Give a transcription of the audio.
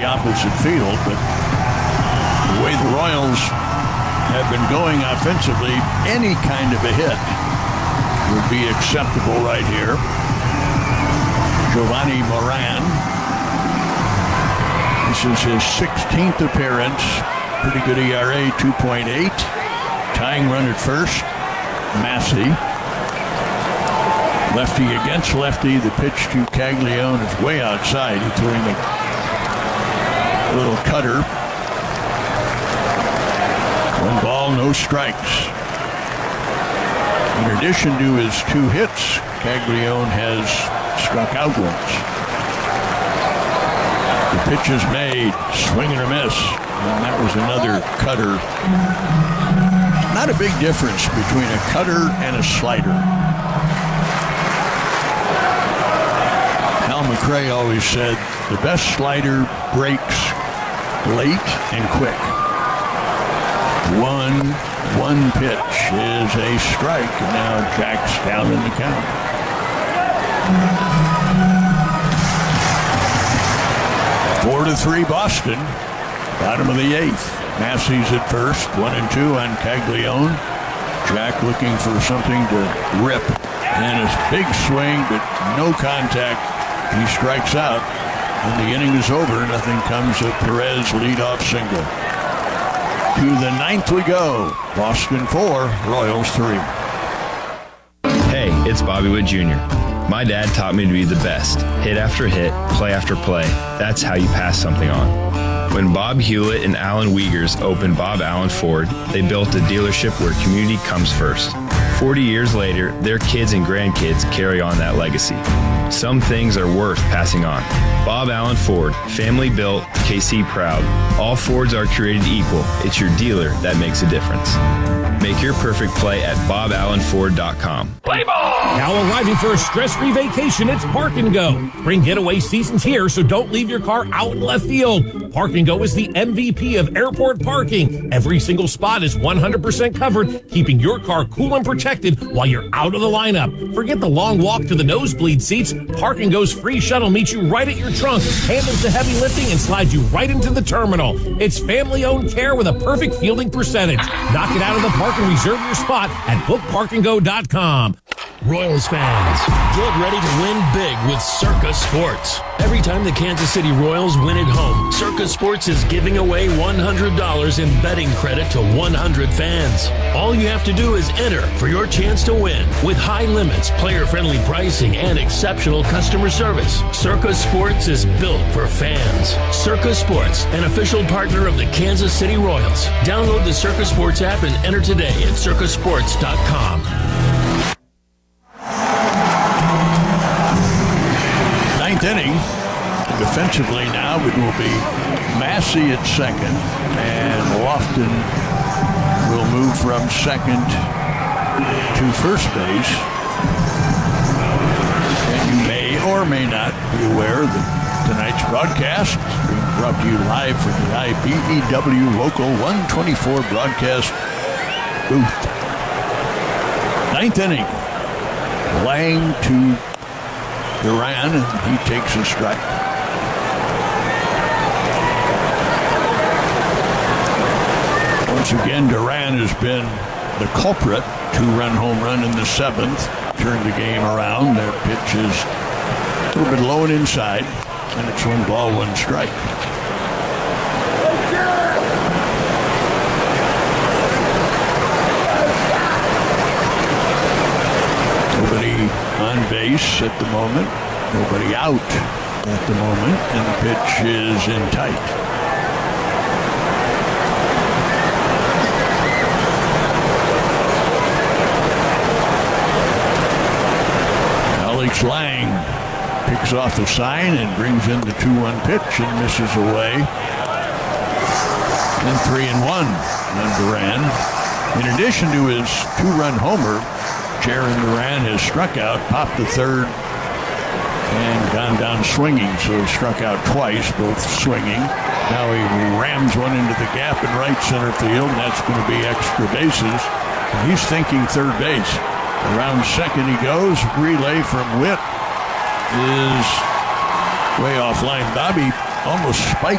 opposite field, but the way the Royals have been going offensively, any kind of a hit would be acceptable right here. Giovanni Moran. This is his 16th appearance. Pretty good ERA, 2.8. Tying run at first, Massey. Lefty against lefty. The pitch to Caglione is way outside. He threw him a little cutter. 1 ball, no strikes. In addition to his 2 hits, Caglione has struck out once. The pitch is made, swing and a miss, and that was another cutter. Not a big difference between a cutter and a slider. Al McRae always said the best slider breaks late and quick. One pitch is a strike, and now Jack's down in the count. 4-3 Boston. Bottom of the 8th. Massey's at first, 1-2 on Caglione. Jack looking for something to rip. And his big swing, but no contact. He strikes out. And the inning is over. Nothing comes of Perez leadoff single. To the 9th we go. Boston 4, Royals 3. Hey, it's Bobby Witt Jr. My dad taught me to be the best. Hit after hit, play after play. That's how you pass something on. When Bob Hewlett and Alan Wiegers opened Bob Allen Ford, they built a dealership where community comes first. 40 years later, their kids and grandkids carry on that legacy. Some things are worth passing on. Bob Allen Ford, family built, KC proud. All Fords are created equal. It's your dealer that makes a difference. Make your perfect play at BobAllenFord.com. Play ball! Now arriving for a stress-free vacation, it's Park and Go. Spring getaway season's here, so don't leave your car out in left field. Park and Go is the MVP of airport parking. Every single spot is 100% covered, keeping your car cool and protected while you're out of the lineup. Forget the long walk to the nosebleed seats. Park and Go's free shuttle meets you right at your trunk, handles the heavy lifting, and slides you right into the terminal. It's family-owned care with a perfect fielding percentage. Knock it out of the park and reserve your spot at bookparkandgo.com. Royals fans, get ready to win big with Circa Sports. Every time the Kansas City Royals win at home, Circa Sports is giving away $100 in betting credit to 100 fans. All you have to do is enter for your chance to win. With high limits, player-friendly pricing, and exceptional customer service, Circa Sports is built for fans. Circa Sports, an official partner of the Kansas City Royals. Download the Circa Sports app and enter today at circasports.com. Inning. Defensively now, it will be Massey at second, and Lofton will move from second to first base. And you may or may not be aware that tonight's broadcast is being brought to you live from the IBEW Local 124 broadcast booth. 9th inning. Lang to Duran, and he takes a strike. Once again, Duran has been the culprit. 2-run home run in the 7th. Turned the game around. Their pitch is a little bit low and inside, and it's 1 ball, 1 strike. On base at the moment, nobody out at the moment, and the pitch is in tight. Alex Lang picks off the sign and brings in the 2-1 pitch and misses away. And 3-1 on Duran. In addition to his 2-run homer, Jarren Duran has struck out, popped the third, and gone down swinging. So he struck out twice, both swinging. Now he rams one into the gap in right center field, and that's going to be extra bases. And he's thinking third base. Around second he goes. Relay from Witt is way offline. Bobby almost spiked